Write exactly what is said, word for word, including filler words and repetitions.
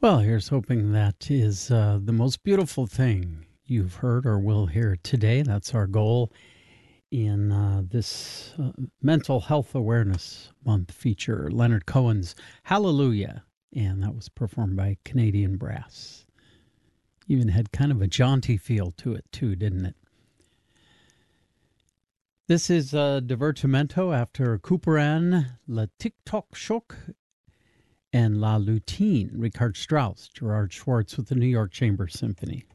Well, here's hoping that is uh, the most beautiful thing you've heard or will hear today. That's our goal in uh, this uh, Mental Health Awareness Month feature, Leonard Cohen's Hallelujah. And that was performed by Canadian Brass. Even had kind of a jaunty feel to it, too, didn't it? This is uh, Divertimento after Couperin, Le Tic-Toc Choc, and La Lutine, Richard Strauss, Gerard Schwartz with the New York Chamber Symphony.